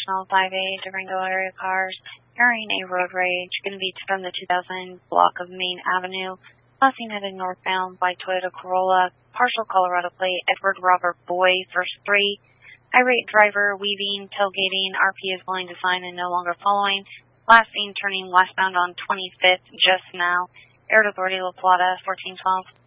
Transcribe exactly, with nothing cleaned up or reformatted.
National five A Durango area cars carrying a road rage. Going to be from the two thousand block of Main Avenue. Crossing headed northbound by Toyota Corolla. Partial Colorado plate. Edward Robert Boy, first three. Irate driver weaving, tailgating. R P is willing to sign and no longer following. Last seen turning westbound on twenty-fifth just now. Air Authority La Plata, fourteen twelve.